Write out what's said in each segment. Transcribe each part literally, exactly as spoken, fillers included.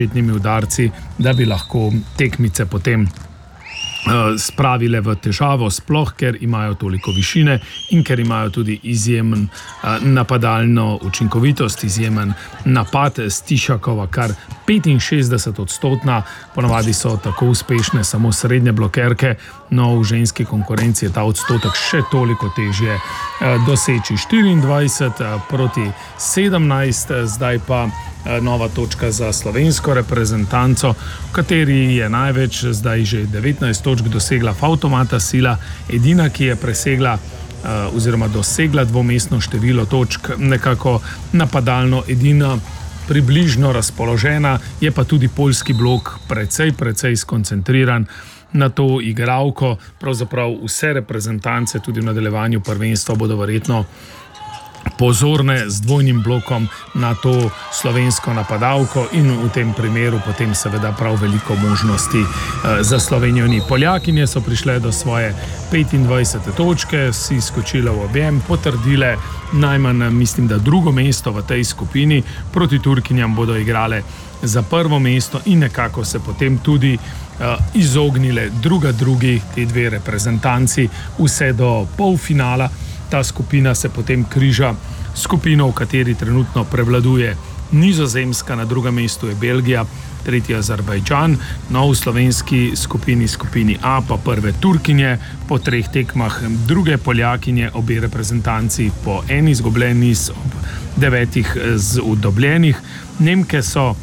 petnimi udarci, da bi lahko tekmice potem spravile v težavo, sploh ker imajo toliko višine in ker imajo tudi izjemen napadalno učinkovitost, izjemen napad. Stišakova kar petinšestdeset odstotna, ponavadi so tako uspešne samo srednje blokerke, no v ženski konkurenci je ta odstotek še toliko težje doseči. štiriindvajset proti sedemnajst, zdaj pa nova točka za slovensko reprezentanco, v kateri je največ, zdaj že devetnajst točk dosegla Fautomata Sila, edina, ki je presegla oziroma dosegla dvomestno število točk, nekako napadalno edina približno razpoložena, je pa tudi poljski blok precej, precej skoncentriran na to igralko. Pravzaprav vse reprezentance tudi v nadaljevanju prvenstva bodo verjetno pozorne z dvojnim blokom na to slovensko napadalko in v tem primeru potem seveda prav veliko možnosti za Slovenijo ni. Poljakinje so prišle do svoje petindvajsete točke, si skočile v objem, potrdile najmanj, mislim, da drugo mesto v tej skupini. Proti Turkinjam bodo igrale za prvo mesto in nekako se potem tudi izognile druga drugi, te dve reprezentanci, vse do polfinala. Ta skupina se potem križa skupino, v kateri trenutno prevladuje Nizozemska, na drugem mestu je Belgija, tretji Azerbajdžan, no v slovenski skupini, skupini A, pa prve Turkinje, po treh tekmah druge Poljakinje, obe reprezentanci po eni izgubljeni, ob devetih dobljenih. Nemke so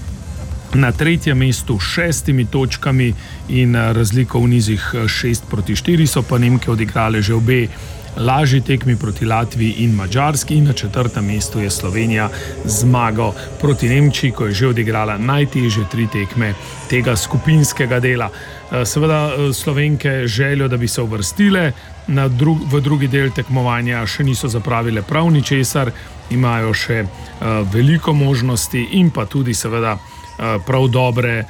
na tretjem mestu s šestimi točkami in razliko v nizih šest proti štiri so pa Nemke odigrale že obe lažji tekmi proti Latviji in Madžarski in na četrtem mestu je Slovenija zmago proti Nemčiji, ko je že odigrala najtežje tri tekme tega skupinskega dela. Seveda Slovenke željo, da bi se uvrstile na dru- v drugi del tekmovanja, še niso zapravile prav ničesar, imajo še uh, veliko možnosti in pa tudi seveda uh, prav dobre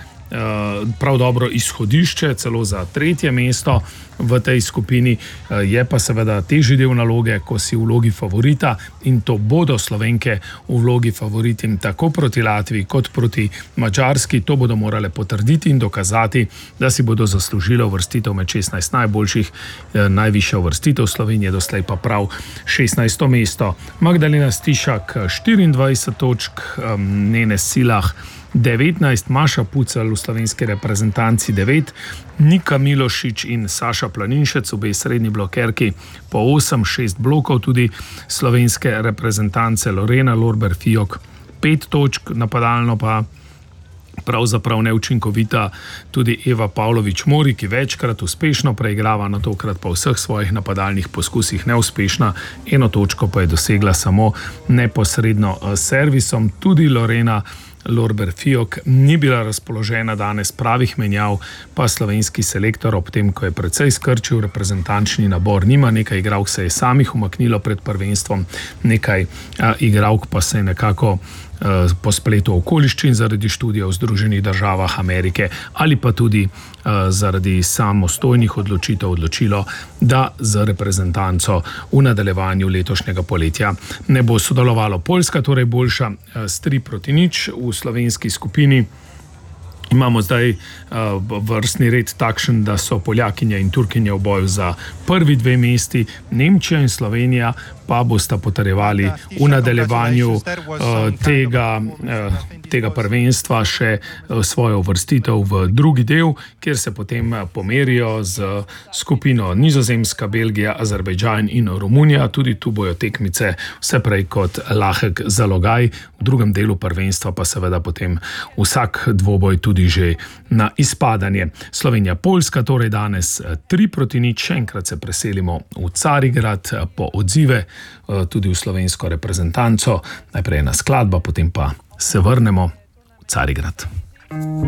prav dobro izhodišče, celo za tretje mesto v tej skupini. Je pa seveda težji del naloge, ko si v vlogi favorita, in to bodo Slovenke v vlogi favoritim tako proti Latviji kot proti Madžarski. To bodo morale potrditi in dokazati, da si bodo zaslužile uvrstitev med šestnajst najboljših. Najvišja uvrstitev Slovenije doslej pa prav šestnajsto mesto. Magdalena Stišak štiriindvajset točk, Nene Silah devetnajst, Maša Pucelj v slovenski reprezentanci devet, Nika Milošič in Saša Planinšec, obe srednji blokerki, po osem, šest blokov, tudi slovenske reprezentance Lorena Lorber-Fijok pet točk, napadalno pa pravzaprav neučinkovita tudi Eva Pavlović-Mori, ki večkrat uspešno preigrava, na tokrat pa v vseh svojih napadalnih poskusih neuspešna, eno točko pa je dosegla samo neposredno servisom. Tudi Lorena Lorber-Fijok ni bila razpoložena danes, pravih menjav pa slovenski selektor ob tem, ko je precej skrčil reprezentančni nabor, nima. Nekaj igralk se je samih umaknilo pred prvenstvom, nekaj a, igralk pa se je nekako a, po spletu okoliščin zaradi študija v Združenih državah Amerike ali pa tudi a, zaradi samostojnih odločitev odločilo, da z reprezentanco v nadaljevanju letošnjega poletja ne bo sodelovalo. Poljska torej boljša s tri proti nič. V slovenski skupini imamo zdaj uh, vrstni red takšen, da so Poljakinja in Turkinja v boju za prvi dve mesti, Nemčija in Slovenija pa bosta potrjevali v nadaljevanju uh, tega, uh, tega prvenstva še uh, svojo uvrstitev v drugi del, kjer se potem pomerijo z skupino Nizozemska, Belgija, Azerbajdžan in Romunija. Tudi tu bojo tekmice vse prej kot lahek zalogaj. V drugem delu prvenstva pa seveda potem vsak dvoboj tudi že na izpadanje. Slovenija, Poljska torej danes tri proti nič. Še enkrat se preselimo v Carigrad po odzive tudi v slovensko reprezentanco. Najprej ena skladba, potem pa se vrnemo v Carigrad.